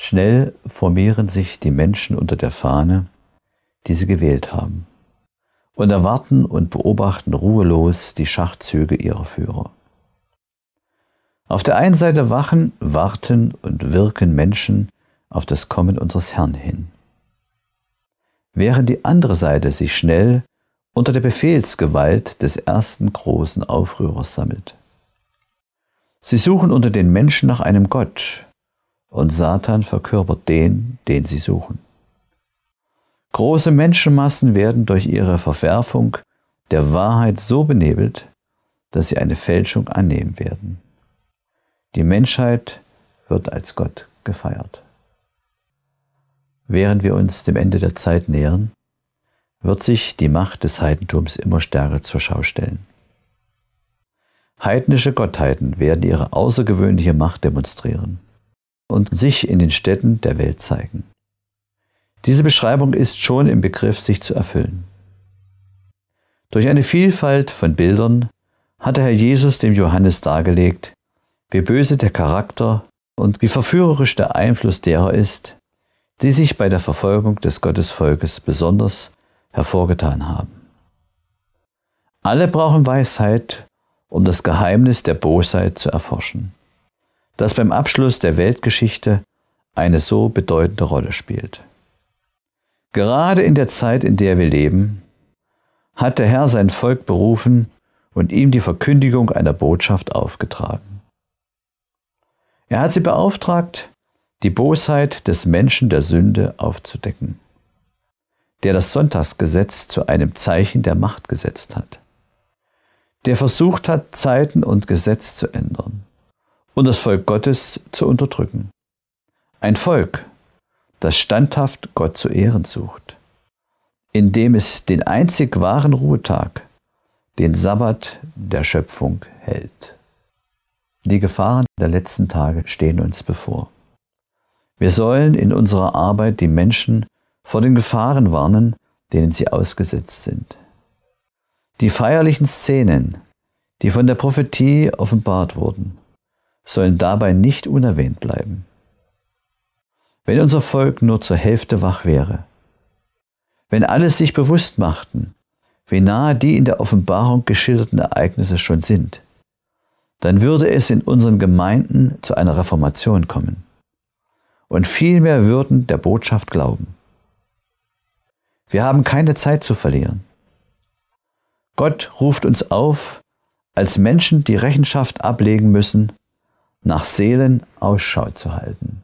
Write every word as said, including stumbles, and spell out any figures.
Schnell formieren sich die Menschen unter der Fahne, die sie gewählt haben, und erwarten und beobachten ruhelos die Schachzüge ihrer Führer. Auf der einen Seite wachen, warten und wirken Menschen auf das Kommen unseres Herrn hin, während die andere Seite sich schnell unter der Befehlsgewalt des ersten großen Aufrührers sammelt. Sie suchen unter den Menschen nach einem Gott, und Satan verkörpert den, den sie suchen. Große Menschenmassen werden durch ihre Verwerfung der Wahrheit so benebelt, dass sie eine Fälschung annehmen werden. Die Menschheit wird als Gott gefeiert. Während wir uns dem Ende der Zeit nähern, wird sich die Macht des Heidentums immer stärker zur Schau stellen. Heidnische Gottheiten werden ihre außergewöhnliche Macht demonstrieren und sich in den Städten der Welt zeigen. Diese Beschreibung ist schon im Begriff, sich zu erfüllen. Durch eine Vielfalt von Bildern hat der Herr Jesus dem Johannes dargelegt, wie böse der Charakter und wie verführerisch der Einfluss derer ist, die sich bei der Verfolgung des Gottesvolkes besonders hervorgetan haben. Alle brauchen Weisheit, um das Geheimnis der Bosheit zu erforschen, das beim Abschluss der Weltgeschichte eine so bedeutende Rolle spielt. Gerade in der Zeit, in der wir leben, hat der Herr sein Volk berufen und ihm die Verkündigung einer Botschaft aufgetragen. Er hat sie beauftragt, die Bosheit des Menschen der Sünde aufzudecken, der das Sonntagsgesetz zu einem Zeichen der Macht gesetzt hat, der versucht hat, Zeiten und Gesetz zu ändern und das Volk Gottes zu unterdrücken. Ein Volk, das standhaft Gott zu ehren sucht, indem es den einzig wahren Ruhetag, den Sabbat der Schöpfung, hält. Die Gefahren der letzten Tage stehen uns bevor. Wir sollen in unserer Arbeit die Menschen vor den Gefahren warnen, denen sie ausgesetzt sind. Die feierlichen Szenen, die von der Prophetie offenbart wurden, sollen dabei nicht unerwähnt bleiben. Wenn unser Volk nur zur Hälfte wach wäre, wenn alle sich bewusst machten, wie nahe die in der Offenbarung geschilderten Ereignisse schon sind, dann würde es in unseren Gemeinden zu einer Reformation kommen und viel mehr würden der Botschaft glauben. Wir haben keine Zeit zu verlieren. Gott ruft uns auf, als Menschen, die Rechenschaft ablegen müssen, nach Seelen Ausschau zu halten.